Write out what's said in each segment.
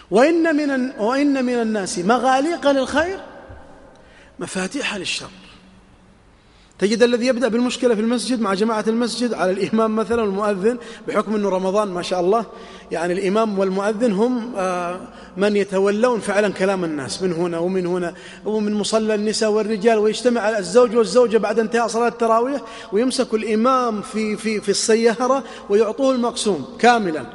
وإن من الناس مغاليق للخير مفاتيح للشر. تجد الذي يبدأ بالمشكلة في المسجد مع جماعة المسجد على الإمام مثلا والمؤذن، بحكم أنه رمضان ما شاء الله يعني الإمام والمؤذن هم من يتولون فعلا كلام الناس من هنا ومن هنا ومن مصلى النساء والرجال، ويجتمع الزوج والزوجة بعد انتهاء صلاة التراويح ويمسك الإمام في السيارة ويعطوه المقسوم كاملا،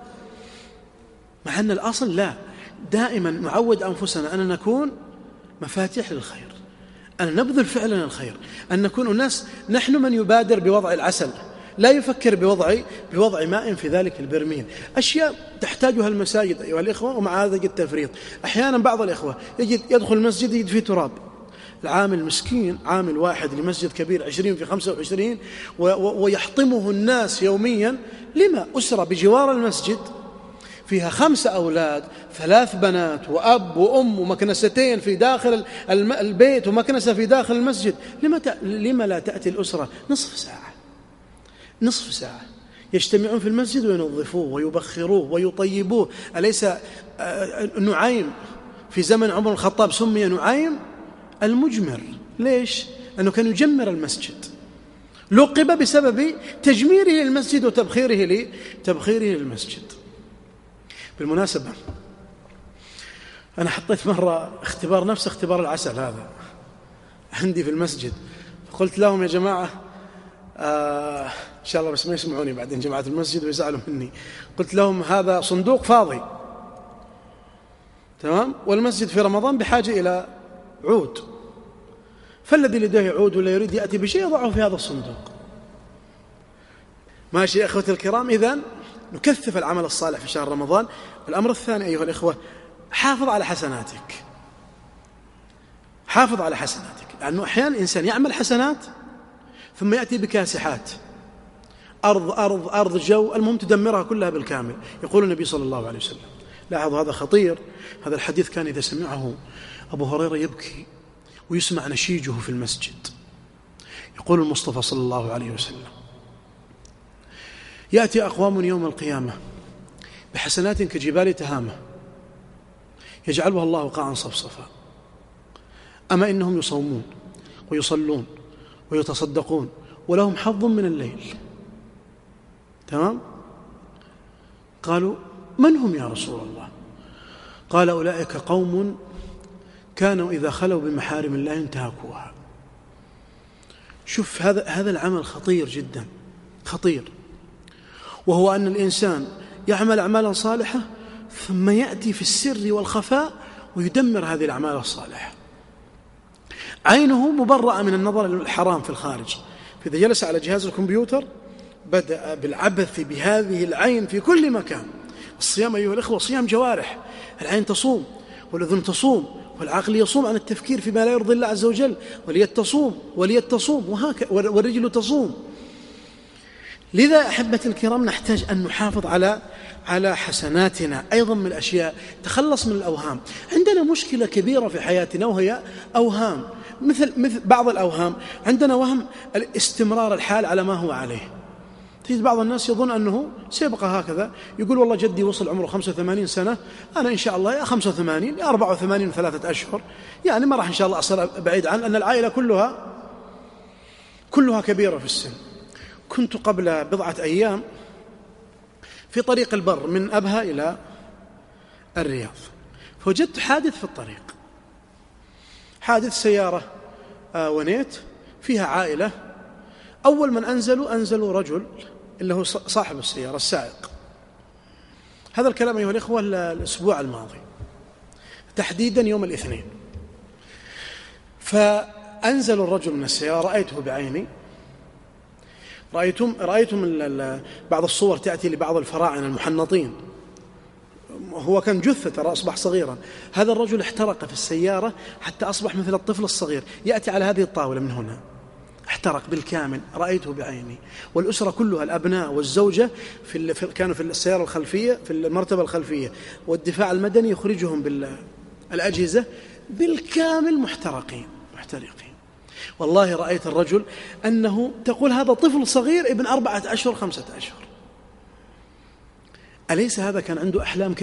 مع أن الأصل لا، دائما نعود أنفسنا أن نكون مفاتيح للخير، أن نبذل فعلا الخير، أن نكون الناس نحن من يبادر بوضع العسل، لا يفكر بوضع ماء في ذلك البرميل. أشياء تحتاجها المساجد أيها الإخوة، ومع هذا التفريط. أحيانا بعض الإخوة يدخل المسجد يجد فيه تراب، العامل مسكين، عامل واحد لمسجد كبير 20 في 25 ويحطمه الناس يوميا. لما؟ أسرة بجوار المسجد فيها 5 أولاد، 3 بنات وأب وأم ومكنستين في داخل البيت ومكنسة في داخل المسجد. لما لا تأتي الأسرة نصف ساعة يجتمعون في المسجد وينظفوه ويبخروه ويطيبوه؟ أليس نعيم في زمن عمر الخطاب سمي نعيم المجمر؟ ليش؟ لأنه كان يجمر المسجد، لقب بسبب تجميره للمسجد وتبخيره للمسجد. بالمناسبة أنا حطيت مرة اختبار نفس اختبار العسل هذا عندي في المسجد، فقلت لهم يا جماعة إن شاء الله بس ما يسمعوني بعدين جماعة المسجد ويزعلوا مني، قلت لهم هذا صندوق فاضي تمام، والمسجد في رمضان بحاجة إلى عود، فالذي لديه عود ولا يريد يأتي بشيء يضعه في هذا الصندوق. ماشي يا أخوتي الكرام؟ إذن نكثف العمل الصالح في شهر رمضان. الأمر الثاني أيها الإخوة، حافظ على حسناتك، لأنه أحيانا الإنسان يعمل حسنات ثم يأتي بكاسحات، أرض جو، المهم تدمرها كلها بالكامل. يقول النبي صلى الله عليه وسلم، لاحظوا هذا خطير، هذا الحديث كان إذا سمعه أبو هريرة يبكي ويسمع نشيجه في المسجد. يقول المصطفى صلى الله عليه وسلم: يأتي أقوام يوم القيامة بحسنات كجبال تهامة يجعلها الله قاعا صفصفا، أما إنهم يصومون ويصلون ويتصدقون ولهم حظ من الليل. تمام؟ قالوا: من هم يا رسول الله؟ قال: أولئك قوم كانوا إذا خلوا بمحارم الله انتهكوها. شوف هذا العمل خطير جدا، خطير، وهو أن الإنسان يعمل أعمالا صالحة ثم يأتي في السر والخفاء ويدمر هذه الأعمال الصالحة. عينه مبرأة من النظر الحرام في الخارج، فإذا جلس على جهاز الكمبيوتر بدأ بالعبث بهذه العين في كل مكان. الصيام أيها الإخوة صيام جوارح، العين تصوم والأذن تصوم والعقل يصوم عن التفكير فيما لا يرضي الله عز وجل، واليد تصوم والرجل تصوم. لذا أحبتي الكرام نحتاج أن نحافظ على حسناتنا. أيضا من الأشياء تخلص من الأوهام. عندنا مشكلة كبيرة في حياتنا وهي أوهام، مثل بعض الأوهام. عندنا وهم الاستمرار الحال على ما هو عليه. تجد بعض الناس يظن أنه سيبقى هكذا، يقول والله جدي وصل عمره 85 سنة، أنا إن شاء الله يا 85 يا 84 3 أشهر، يعني ما راح إن شاء الله أصير بعيد عن أن العائلة كلها كبيرة في السن. كنت قبل بضعة أيام في طريق البر من أبها إلى الرياض، فوجدت حادث في الطريق، حادث سيارة ونيت فيها عائلة. أول من أنزلوا رجل اللي هو صاحب السيارة السائق. هذا الكلام أيها الإخوة الأسبوع الماضي تحديدا يوم الاثنين. فأنزل الرجل من السيارة، رأيته بعيني، رأيتم بعض الصور تأتي لبعض الفراعنة المحنطين، هو كان جثة ترى أصبح صغيرا. هذا الرجل احترق في السيارة حتى أصبح مثل الطفل الصغير، يأتي على هذه الطاولة من هنا، احترق بالكامل، رأيته بعيني. والأسرة كلها، الأبناء والزوجة كانوا في السيارة الخلفية في المرتبة الخلفية، والدفاع المدني يخرجهم بالأجهزة بالكامل محترقين. والله رأيت الرجل أنه تقول هذا طفل صغير ابن 4 أشهر 5 أشهر. أليس هذا كان عنده أحلام